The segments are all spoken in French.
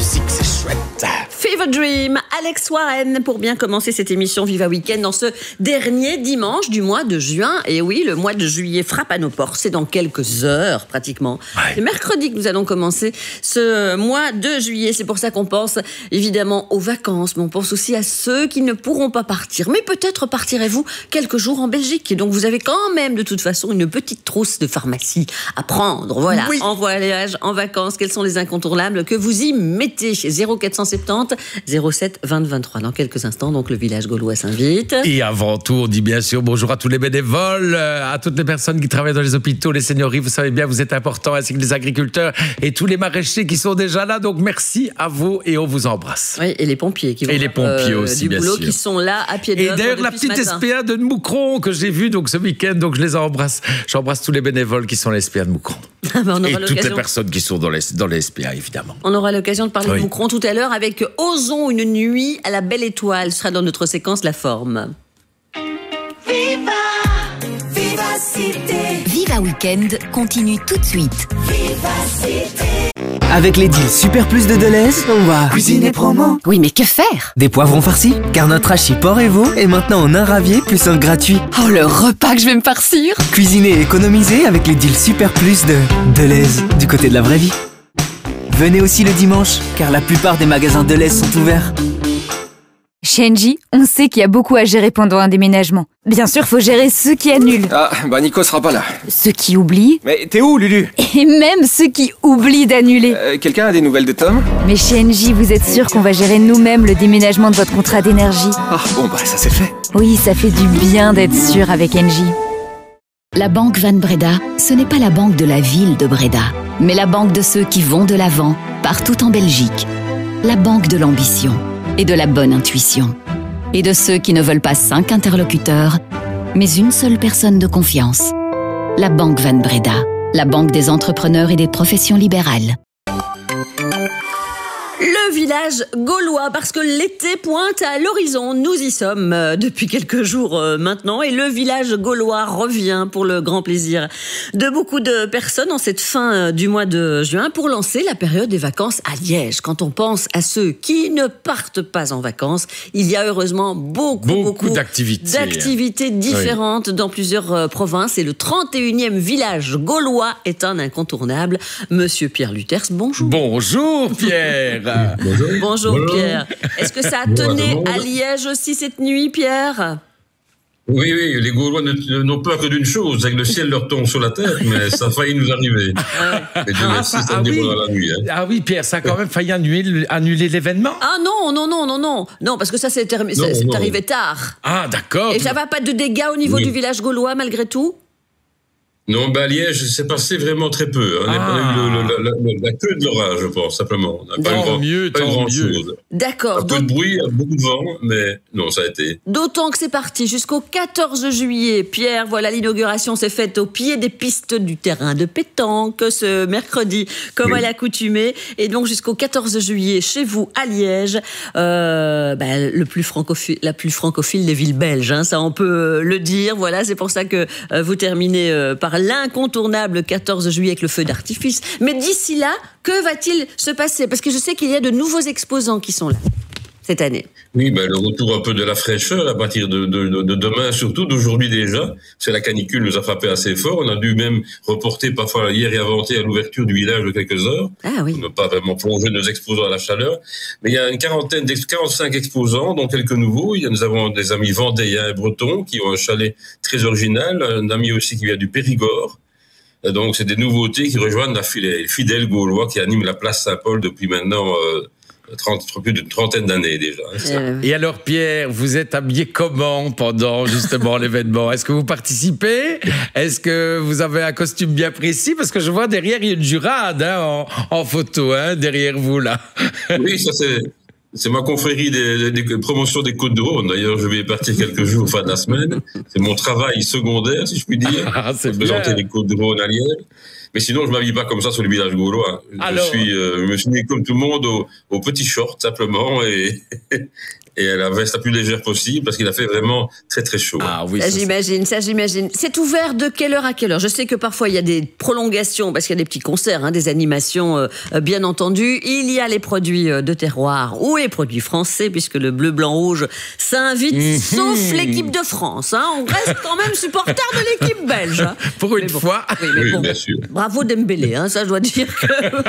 musique, c'est chouette. Fever Dream, Alex Warren, pour bien commencer cette émission Viva Weekend dans ce dernier dimanche du mois de juin. Et oui, le mois de juillet frappe à nos portes, c'est dans quelques heures pratiquement. Ouais. C'est mercredi que nous allons commencer ce mois de juillet. C'est pour ça qu'on pense évidemment aux vacances, mais on pense aussi à ceux qui ne pourront pas partir. Mais peut-être partirez-vous quelques jours en Belgique. Et donc vous avez quand même de toute façon une petite trousse de pharmacie à prendre. Voilà, oui. En voyage, en vacances, quels sont les incontournables que vous y mettez? 0470 07 20 23. Dans quelques instants, donc le village gaulois s'invite. Et avant tout, on dit bien sûr bonjour à tous les bénévoles, à toutes les personnes qui travaillent dans les hôpitaux, les seigneuries. Vous savez bien, vous êtes importants, ainsi que les agriculteurs et tous les maraîchers qui sont déjà là. Donc merci à vous et on vous embrasse. Oui, et les pompiers qui vont les pompiers aussi, du boulot, bien sûr. Qui sont là à pied d'œuvre. Et d'ailleurs, la petite SPA de Moucron que j'ai vue donc ce week-end, donc je les embrasse. J'embrasse tous les bénévoles qui sont les SPA de Moucron. Et toutes les personnes qui sont dans les SPA, évidemment. On aura l'occasion de parler de Moucron tout à l'heure avec Osons une nuit à la belle étoile. Ce sera dans notre séquence La Forme. Viva, Viva Cité. Viva Weekend continue tout de suite. Viva Cité. Avec les deals Super Plus de Deleuze, on va cuisiner promo. Oui, mais que faire? Des poivrons farcis, car notre hachis porc et veau est maintenant en un ravier plus un gratuit. Oh, le repas que je vais me farcir! Cuisiner et économiser avec les deals Super Plus de Deleuze, du côté de la vraie vie. Venez aussi le dimanche, car la plupart des magasins Deleuze sont ouverts. Chez Engie, on sait qu'il y a beaucoup à gérer pendant un déménagement. Bien sûr, faut gérer ceux qui annulent. Ah, bah Nico sera pas là. Ceux qui oublient. Mais t'es où, Lulu? Et même ceux qui oublient d'annuler. Quelqu'un a des nouvelles de Tom? Mais chez Engie, vous êtes sûr qu'on va gérer nous-mêmes le déménagement de votre contrat d'énergie? Ah, bon bah ça c'est fait. Oui, ça fait du bien d'être sûr avec Engie. La banque Van Breda, ce n'est pas la banque de la ville de Breda, mais la banque de ceux qui vont de l'avant, partout en Belgique. La banque de l'ambition et de la bonne intuition. Et de ceux qui ne veulent pas 5 interlocuteurs, mais une seule personne de confiance. La banque Van Breda, la banque des entrepreneurs et des professions libérales. Le village gaulois, parce que l'été pointe à l'horizon. Nous y sommes depuis quelques jours maintenant, et le village gaulois revient pour le grand plaisir de beaucoup de personnes en cette fin du mois de juin pour lancer la période des vacances à Liège. Quand on pense à ceux qui ne partent pas en vacances, il y a heureusement beaucoup d'activités différentes dans plusieurs provinces, et le 31e village gaulois est un incontournable. Monsieur Pierre Luthers, bonjour. Bonjour Pierre. Bonjour Pierre. Est-ce que ça a tenu à Liège aussi cette nuit, Pierre? Oui, les Gaulois n'ont peur que d'une chose, c'est que le ciel leur tombe sur la tête, mais ça a failli nous arriver. Ah oui, Pierre, ça a quand même failli annuler l'événement? Ah non, parce que ça c'est arrivé tard. Ah d'accord. Et ça va pas de dégâts au niveau du village gaulois malgré tout? Non, à Liège, c'est passé vraiment très peu. On a eu la queue de l'orage, je pense, simplement. On n'a pas eu grand-chose. D'accord. Un peu de bruit, beaucoup de vent, mais non, ça a été. D'autant que c'est parti jusqu'au 14 juillet. Pierre, voilà, l'inauguration s'est faite au pied des pistes du terrain de pétanque ce mercredi, comme à l'accoutumée. Et donc jusqu'au 14 juillet, chez vous, à Liège, la plus francophile des villes belges, hein, ça on peut le dire. Voilà, c'est pour ça que vous terminez par l'incontournable 14 juillet avec le feu d'artifice. Mais d'ici là, que va-t-il se passer? Parce que je sais qu'il y a de nouveaux exposants qui sont là cette année. Oui, le retour un peu de la fraîcheur à partir de demain, surtout d'aujourd'hui déjà. C'est la canicule nous a frappé assez fort. On a dû même reporter parfois hier et avant-hier à l'ouverture du village de quelques heures. Ah oui. Pour ne pas vraiment plonger nos exposants à la chaleur. Mais il y a une 45 exposants, dont quelques nouveaux. Nous avons des amis vendéens et bretons qui ont un chalet très original. Un ami aussi qui vient du Périgord. Et donc c'est des nouveautés qui rejoignent les fidèles Gaulois qui animent la place Saint-Paul depuis maintenant plus d'une trentaine d'années déjà. Et alors Pierre, vous êtes habillé comment pendant justement l'événement? Est-ce que vous participez? Est-ce que vous avez un costume bien précis? Parce que je vois derrière, il y a une jurade en photo, derrière vous là. Oui, ça c'est ma confrérie des promotions des Côtes-du-Rhône. D'ailleurs, je vais y partir quelques jours fin de la semaine. C'est mon travail secondaire, si je puis dire. C'est présenter les Côtes-du-Rhône à Liège. Mais sinon, je m'habille pas comme ça sur le village gaulois. Je me suis mis comme tout le monde au petit short, simplement, et et la veste la plus légère possible parce qu'il a fait vraiment très très chaud. Ah oui, ça j'imagine. C'est ouvert de quelle heure à quelle heure? Je sais que parfois il y a des prolongations parce qu'il y a des petits concerts, des animations, bien entendu. Il y a les produits de terroir ou les produits français puisque le bleu, blanc, rouge s'invite, sauf l'équipe de France. On reste quand même supporter de l'équipe belge. Pour une fois. Oui, bien sûr. Bravo Dembélé, ça je dois dire que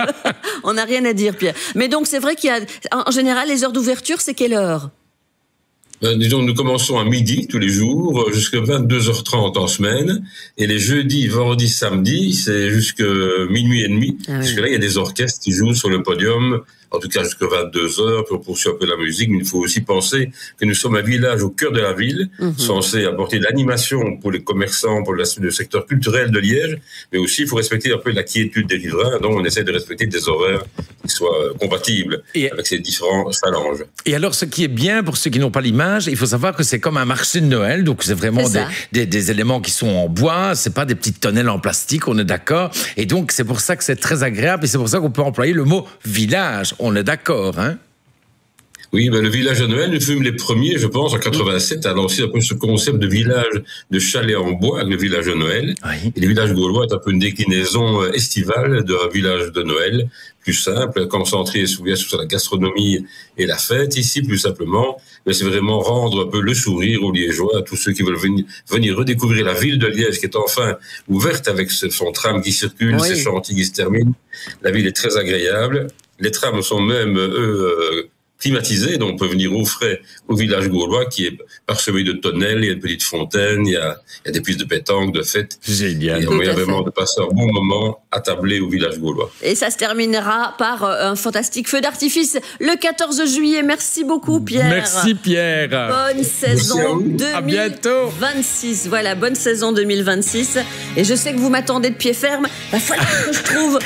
on n'a rien à dire, Pierre. Mais donc c'est vrai qu'il y a, en général, les heures d'ouverture, c'est quelle heure? Disons, nous commençons à midi tous les jours, jusqu'à 22h30 en semaine, et les jeudis, vendredis, samedis, c'est jusqu'à minuit et demi, parce que là, il y a des orchestres qui jouent sur le podium, en tout cas jusqu'à 22h, puis on poursuit un peu la musique, mais il faut aussi penser que nous sommes un village au cœur de la ville, censé apporter de l'animation pour les commerçants, pour le secteur culturel de Liège, mais aussi il faut respecter un peu la quiétude des riverains, donc on essaie de respecter des horaires qui soient compatibles avec ces différents phalanges. Et alors, ce qui est bien, pour ceux qui n'ont pas l'image, il faut savoir que c'est comme un marché de Noël, donc c'est vraiment des éléments qui sont en bois, c'est pas des petites tonnelles en plastique, on est d'accord, et donc c'est pour ça que c'est très agréable, et c'est pour ça qu'on peut employer le mot village, on est d'accord, hein? Oui, le village de Noël, nous fûmes les premiers, je pense, en 87, à lancer un peu ce concept de village de chalet en bois avec le village de Noël. Oui. Et le village gaulois est un peu une déclinaison estivale d'un village de Noël, plus simple, concentré sur la gastronomie et la fête. Ici, plus simplement, mais c'est vraiment rendre un peu le sourire aux Liégeois, à tous ceux qui veulent venir redécouvrir la ville de Liège, qui est enfin ouverte avec son tram qui circule, ses chantiers qui se terminent. La ville est très agréable. Les trams sont même, climatisés, donc on peut venir au frais au village gaulois qui est parsemé de tonnelles, il y a une petite fontaine, il y a des pistes de pétanque, de fête. Génial. Il y a moyen vraiment de passer un bon moment attablé au village gaulois. Et ça se terminera par un fantastique feu d'artifice le 14 juillet. Merci beaucoup, Pierre. Merci, Pierre. Bonne saison À bientôt. 2026. Voilà, bonne saison 2026. Et je sais que vous m'attendez de pied ferme. Il va falloir que je trouve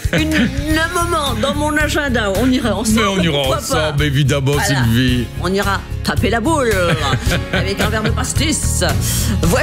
un moment dans mon agenda. On ira ensemble. Mais on ira ensemble, évidemment, voilà. Sylvie. On ira taper la boule avec un verre de pastis. Voici